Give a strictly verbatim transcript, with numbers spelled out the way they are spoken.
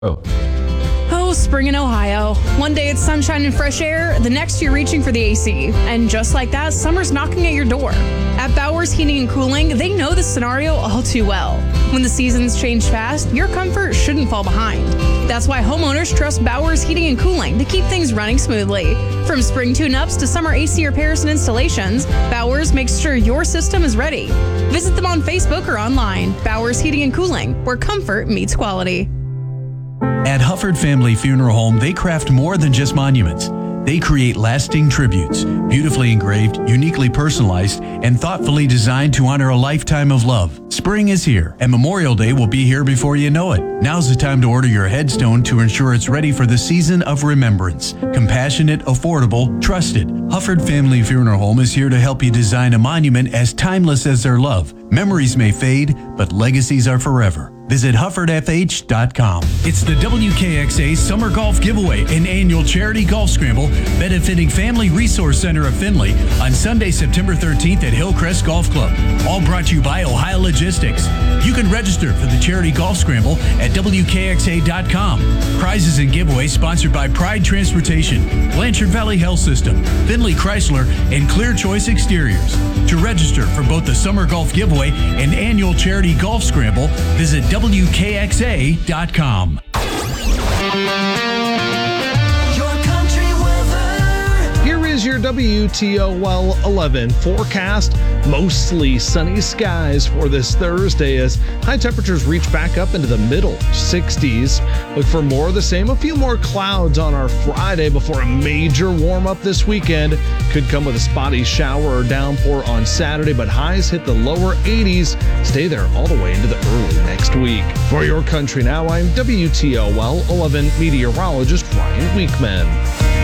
Oh. Oh, spring in Ohio. One day it's sunshine and fresh air, the next you're reaching for the A C. And just like that, summer's knocking at your door. At Bowers Heating and Cooling, they know this scenario all too well. When the seasons change fast, your comfort shouldn't fall behind. That's why homeowners trust Bowers Heating and Cooling to keep things running smoothly. From spring tune-ups to summer A C repairs and installations, Bowers makes sure your system is ready. Visit them on Facebook or online. Bowers Heating and Cooling, where comfort meets quality. At Hufford Family Funeral Home, they craft more than just monuments. They create lasting tributes, beautifully engraved, uniquely personalized, and thoughtfully designed to honor a lifetime of love. Spring is here, and Memorial Day will be here before you know it. Now's the time to order your headstone to ensure it's ready for the season of remembrance. Compassionate, affordable, trusted. Hufford Family Funeral Home is here to help you design a monument as timeless as their love. Memories may fade, but legacies are forever. Visit Hufford F H dot com. It's the W K X A Summer Golf Giveaway, an annual charity golf scramble benefiting Family Resource Center of Findlay on Sunday, September thirteenth at Hillcrest Golf Club. All brought to you by Ohio Logistics. You can register for the charity golf scramble at W K X A dot com. Prizes and giveaways sponsored by Pride Transportation, Blanchard Valley Health System, Findlay Chrysler, and Clear Choice Exteriors. To register for both the Summer Golf Giveaway and annual charity golf scramble, visit W K X A dot com. Here is your W T O L eleven forecast. Mostly sunny skies for this Thursday as high temperatures reach back up into the middle sixties. Look for more of the same. A few more clouds on our Friday before a major warm up this weekend. Could come with a spotty shower or downpour on Saturday, but highs hit the lower eighties. Stay there all the way into the early next week. For your country now, I'm W T O L eleven meteorologist Ryan Weekman.